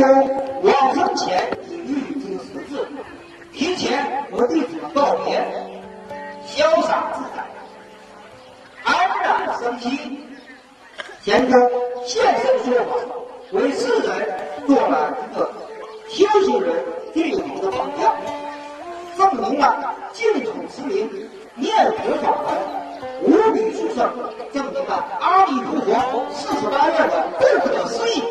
有往生前以玉经四字，提前和弟子们告别，潇洒自在，安然生息。贤公现身说法，为世人做了一个修行人最好的榜样，证明了净土之名念佛法门无比殊胜，证明了阿弥陀佛48愿的不可思议。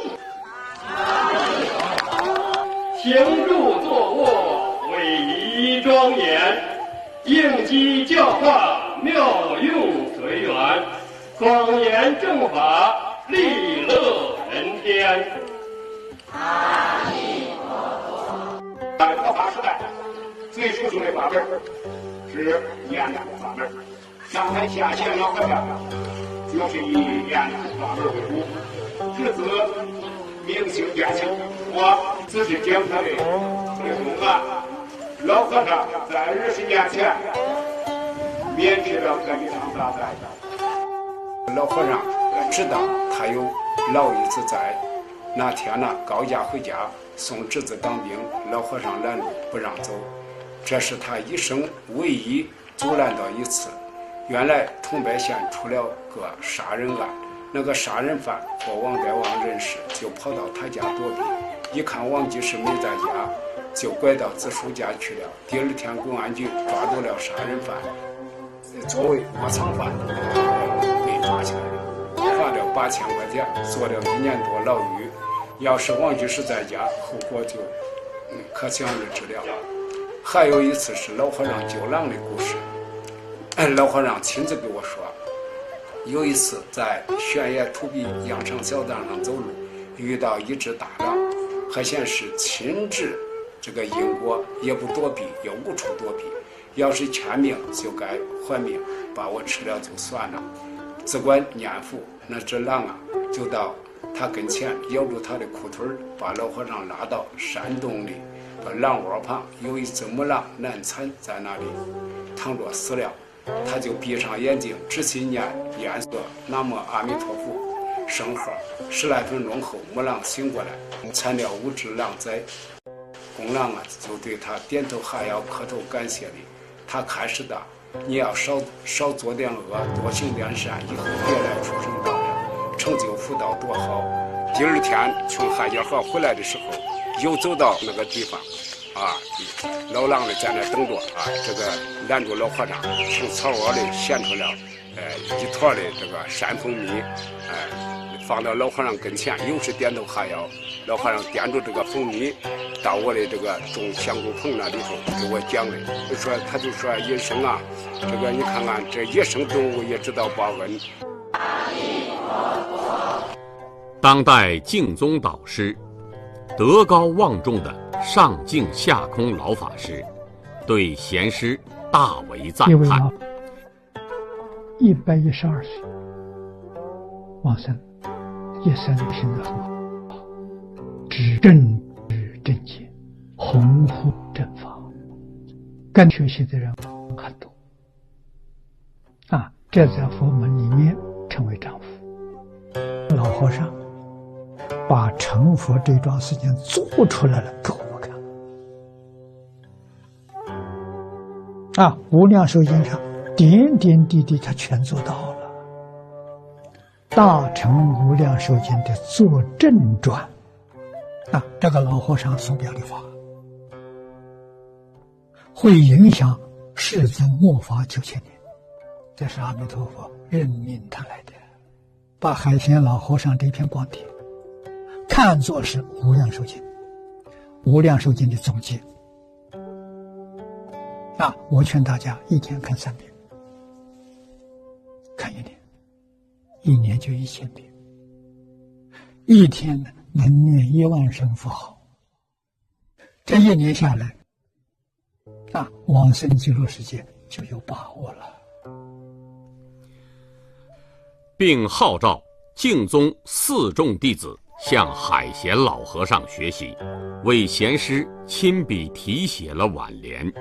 行住坐卧，威仪庄严，应机教化，妙用随缘，庄严正法，利乐人天。 阿弥陀佛。 佛法时代最殊胜的法门是念佛法门，上台下线老和尚就是以念佛法门为主，至此明星见性。我只是讲他的内容啊。老和尚在20年前免去了这一场大灾。老和尚知道他有老一子在，那天呢，高家回家送侄子当兵，老和尚拦路不让走，这是他一生唯一阻拦到一次。原来桐柏县出了个杀人案，那个杀人犯和王德旺认识，就跑到他家躲避，一看王居士没在家，就拐到子叔家去了。第二天公安局抓住了杀人犯，作为窝藏犯被抓起来了，罚了8000块钱，坐了1年多牢狱。要是王居士在家，后果就可想而知了。还有一次是老和尚救狼的故事，老和尚亲自给我说，有一次在悬崖土壁羊肠小道上走路，遇到一只大狼，还显示亲治这个因果，也不躲避，也无处躲避，要是欠命就该还命，把我吃了就算了。只管念佛，那只狼啊就到他跟前咬住他的裤腿，把老和尚拉到山洞里，狼窝旁有一只母狼难产在那里躺着死了，他就闭上眼睛直心念念诵南无阿弥陀佛圣号，10来分钟后母狼醒过来，产了5只狼崽。公狼啊就对他点头哈腰磕头感谢你，他开始的你要少做点恶，多行点善，以后别来出生道了，成就福道多好。第二天从海家河回来的时候，又走到那个地方啊，老狼的在那等着啊，这个拦住老和尚，从草窝里衔出了一坨的这个山蜂蜜，放到老和尚跟前，又是点头哈腰。老和尚掂住这个蜂蜜，到我的这个种香菇棚那里头给我讲的，他就说医生啊，这个你看看这野生动物也知道报恩。 当代净宗导师、德高望重的上净下空老法师，对贤师大为赞叹。 112岁往生，一生行得很好，知正知正见，弘护正法，跟学习的人很多啊，这在佛门里面称为丈夫。老和尚把成佛这桩事情做出来了给我们看啊，无量寿经上点点滴滴他全做到了。大乘无量寿经的作正传啊，这个老和尚所表的法会影响世尊末法9000年，这是阿弥陀佛任命他来的，把海贤老和尚这篇光碟看作是无量寿经，无量寿经的总结啊！我劝大家一天看3遍，看1年，1年就1000遍，一天能念1万声佛号，这1年下来啊，往生极乐世界就有把握了。 并号召净宗4众弟子向海贤老和尚学习，为贤师亲笔题写了挽联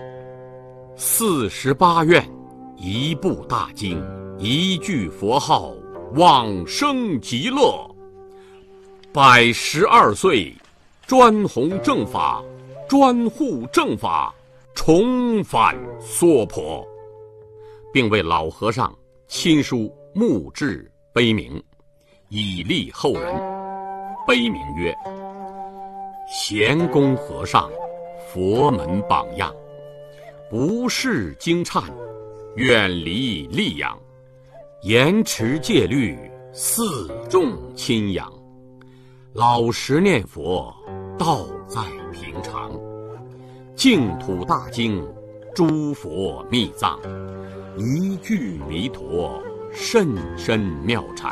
：48愿，一部大经，一句佛号，往生极乐。112岁， 专弘正法，专护正法，重返娑婆，并为老和尚亲书墓志碑铭，以利后人。碑铭曰：贤公和尚，佛门榜样，不事惊颤，远离戾养，严持戒律，四众亲仰，老实念佛，道在平常，净土大经，诸佛密藏，一句弥陀，甚深妙禅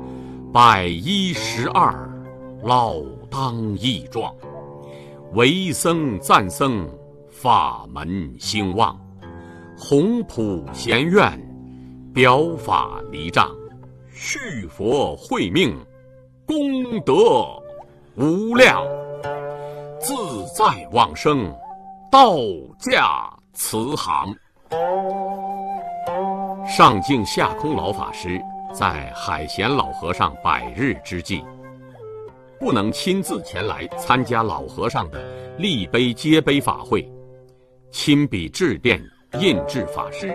，112，老当益壮，为僧赞僧，法门兴旺，弘普贤愿，表法离障，续佛慧命，功德无量，自在往生，道驾慈航。上净下空老法师在海贤老和尚100日之际，不能亲自前来参加老和尚的立碑接碑法会，亲笔致电印智法师。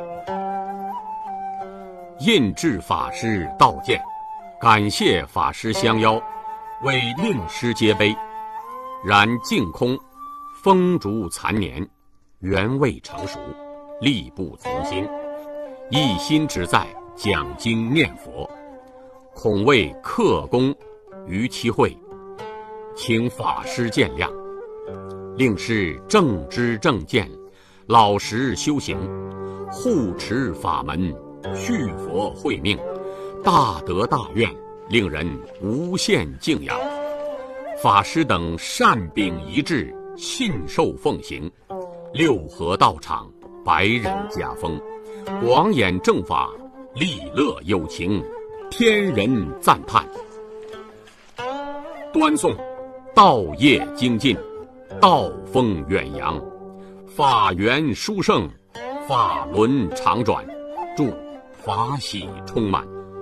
印智法师道见，感谢法师相邀，为令师接碑，然净空风烛残年，原未成熟，力不从心，一心只在讲经念佛，恐为克功于其会，请法师见谅。令师正知正见，老实修行，护持法门，续佛慧命，大德大愿，令人无限敬仰。法师等善秉一致，信受奉行，六合道场，百人家风，广演正法，利乐有情，天人赞叹。端诵道业精进，道风远扬，法源殊胜，法轮常转，祝法喜充满。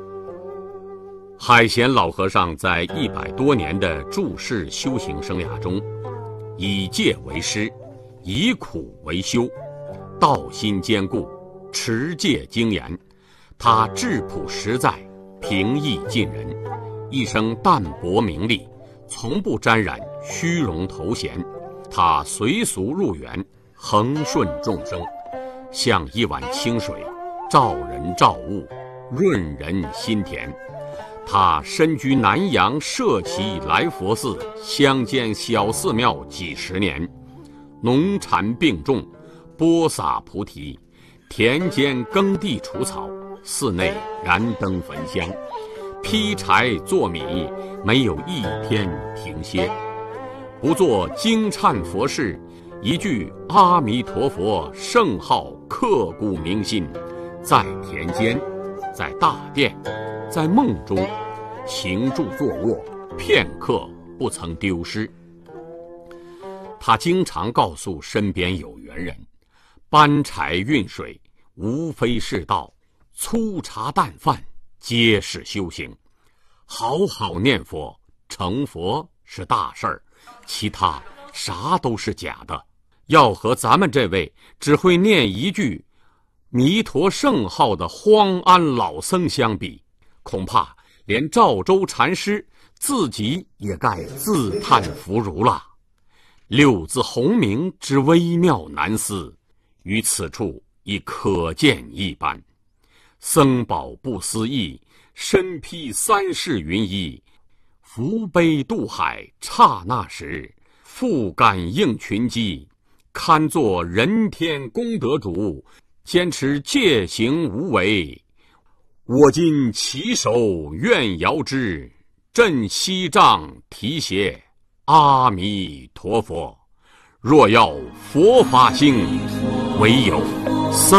海贤老和尚在100多年的住世修行生涯中，以戒为师，以苦为修，道心坚固，持戒精严。他质朴实在，平易近人，一生淡泊名利，从不沾染虚荣头衔。他随俗入园，恒顺众生，像一碗清水，照人照物，润人心田。他身居南阳社稷来佛寺乡间小寺庙几十年，农禅并种，播撒菩提，田间耕地除草，寺内燃灯焚香，劈柴做米，没有一天停歇。不做惊颤佛事，一句阿弥陀佛圣号刻骨铭心，在田间，在大殿，在梦中，行住坐卧，片刻不曾丢失。他经常告诉身边有缘人，搬柴运水无非是道，粗茶淡饭皆是修行。好好念佛，成佛是大事儿，其他啥都是假的。要和咱们这位只会念一句弥陀圣号的荒安老僧相比，恐怕连赵州禅师自己也该自叹弗如了。六字洪名之微妙难思，于此处已可见一斑。僧宝不思议，身披3世云衣，扶悲渡海，刹那时，复感应群机，堪作人天功德主，坚持戒行无为。我今起手愿遥之，振西杖提携阿弥陀佛。若要佛法兴，唯有僧